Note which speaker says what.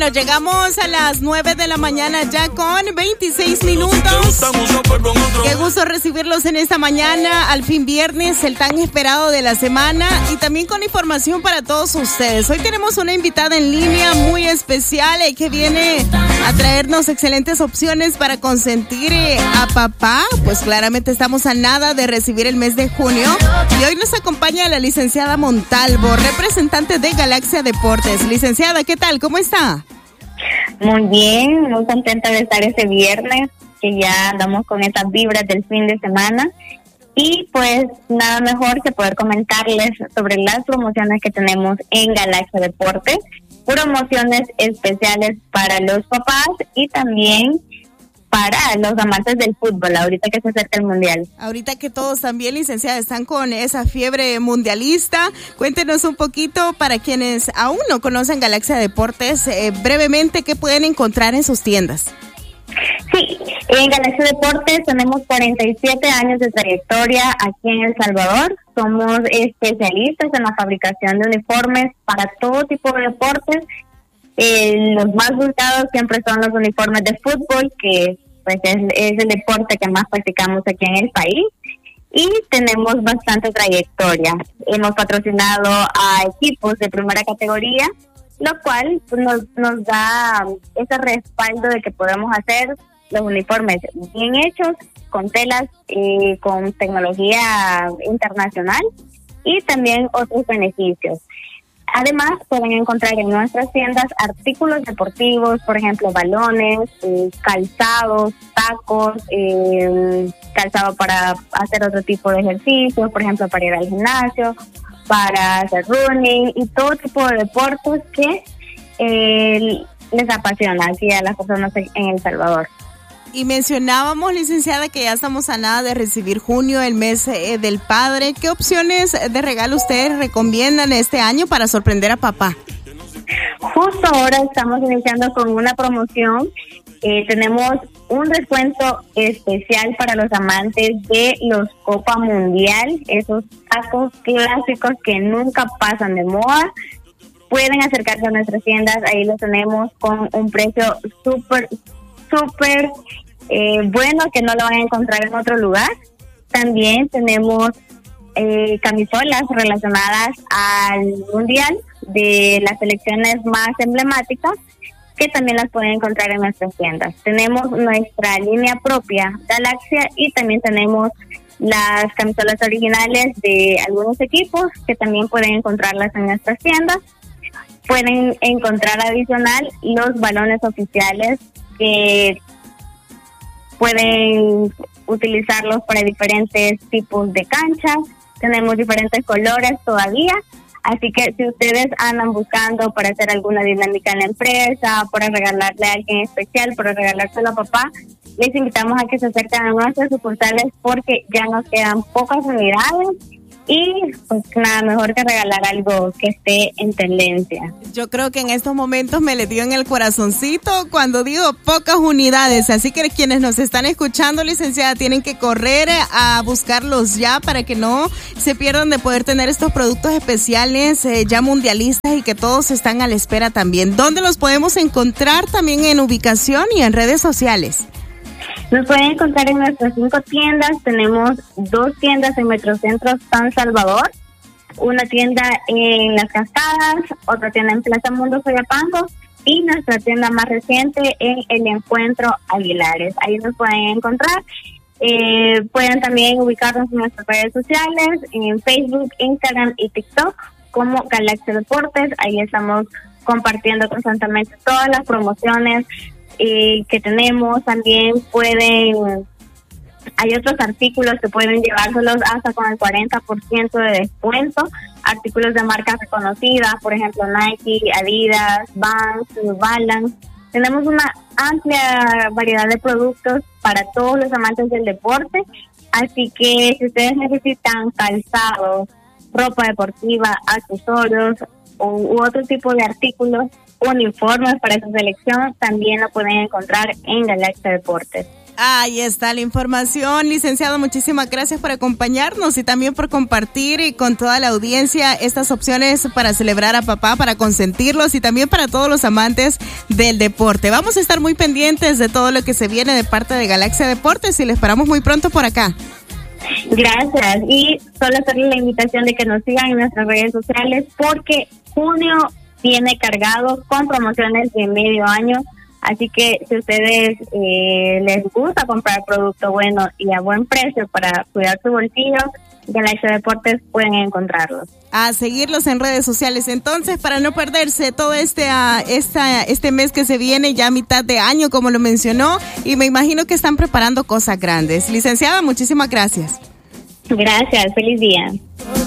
Speaker 1: Bueno, llegamos a las 9 de la mañana ya con 26 minutos. Qué gusto recibirlos en esta mañana, al fin viernes, el tan esperado de la semana, y también con información para todos ustedes. Hoy tenemos una invitada en línea muy especial que viene a traernos excelentes opciones para consentir a papá. Pues claramente estamos a nada de recibir el mes de junio, y hoy nos acompaña la licenciada Montalvo, representante de Galaxia Deportes. Licenciada, ¿qué tal? ¿Cómo está?
Speaker 2: Muy bien, muy contenta de estar este viernes, que ya andamos con esas vibras del fin de semana, y pues nada mejor que poder comentarles sobre las promociones que tenemos en Galaxia Deportes, promociones especiales para los papás y también para los amantes del fútbol, ahorita que se acerca el mundial.
Speaker 1: Ahorita que todos también, licenciada, están con esa fiebre mundialista, cuéntenos un poquito para quienes aún no conocen Galaxia Deportes, brevemente, ¿qué pueden encontrar en sus tiendas?
Speaker 2: Sí, en Galaxia Deportes tenemos 47 años de trayectoria aquí en El Salvador. Somos especialistas en la fabricación de uniformes para todo tipo de deportes. Los más buscados siempre son los uniformes de fútbol, que pues es el deporte que más practicamos aquí en el país, y tenemos bastante trayectoria. Hemos patrocinado a equipos de primera categoría, lo cual pues, nos da ese respaldo de que podemos hacer los uniformes bien hechos, con telas, con tecnología internacional, y también otros beneficios. Además, pueden encontrar en nuestras tiendas artículos deportivos, por ejemplo, balones, calzados, tacos, calzado para hacer otro tipo de ejercicios, por ejemplo, para ir al gimnasio, para hacer running y todo tipo de deportes que les apasiona aquí a las personas en El Salvador.
Speaker 1: Y mencionábamos, licenciada, que ya estamos a nada de recibir junio, el mes del padre. ¿Qué opciones de regalo ustedes recomiendan este año para sorprender a papá?
Speaker 2: Justo ahora estamos iniciando con una promoción. Tenemos un descuento especial para los amantes de los Copa Mundial, esos tacos clásicos que nunca pasan de moda. Pueden acercarse a nuestras tiendas, ahí los tenemos con un precio súper bueno, que no lo van a encontrar en otro lugar. También tenemos camisolas relacionadas al mundial de las selecciones más emblemáticas, que también las pueden encontrar en nuestras tiendas. Tenemos nuestra línea propia Galaxia, y también tenemos las camisolas originales de algunos equipos, que también pueden encontrarlas en nuestras tiendas. Pueden encontrar adicional los balones oficiales, que pueden utilizarlos para diferentes tipos de canchas. Tenemos diferentes colores todavía, así que si ustedes andan buscando para hacer alguna dinámica en la empresa, para regalarle a alguien especial, para regalárselo a papá, les invitamos a que se acerquen a nuestras sucursales, porque ya nos quedan pocas unidades. Y pues nada mejor que regalar algo que esté en tendencia.
Speaker 1: Yo creo que en estos momentos me le dio en el corazoncito cuando digo pocas unidades, así que quienes nos están escuchando, licenciada, tienen que correr a buscarlos ya para que no se pierdan de poder tener estos productos especiales ya mundialistas, y que todos están a la espera también. ¿Dónde los podemos encontrar también en ubicación y en redes sociales?
Speaker 2: Nos pueden encontrar en nuestras 5 tiendas. Tenemos 2 tiendas en Metrocentro San Salvador, una tienda en Las Cascadas, otra tienda en Plaza Mundo Soyapango, y nuestra tienda más reciente en El Encuentro Aguilares. Ahí nos pueden encontrar. Pueden también ubicarnos en nuestras redes sociales, en Facebook, Instagram y TikTok, como Galaxia Deportes. Ahí estamos compartiendo constantemente todas las promociones que tenemos. También hay otros artículos que pueden llevárselos hasta con el 40% de descuento, artículos de marcas reconocidas, por ejemplo Nike, Adidas, Vans, New Balance. Tenemos una amplia variedad de productos para todos los amantes del deporte, así que si ustedes necesitan calzados, ropa deportiva, accesorios u otro tipo de artículos, uniformes para su selección, también lo pueden encontrar en Galaxia Deportes.
Speaker 1: Ahí está la información, licenciado. Muchísimas gracias por acompañarnos y también por compartir con toda la audiencia estas opciones para celebrar a papá, para consentirlos y también para todos los amantes del deporte. Vamos a estar muy pendientes de todo lo que se viene de parte de Galaxia Deportes y le esperamos muy pronto por acá.
Speaker 2: Gracias. Y solo hacerle la invitación de que nos sigan en nuestras redes sociales porque junio viene cargado con promociones de medio año. Así que si a ustedes les gusta comprar producto bueno y a buen precio para cuidar su bolsillo, Galaxia Deportes pueden encontrarlos.
Speaker 1: A seguirlos en redes sociales entonces para no perderse todo este mes que se viene ya a mitad de año como lo mencionó y me imagino que están preparando cosas grandes. Licenciada, muchísimas gracias.
Speaker 2: Gracias, feliz día.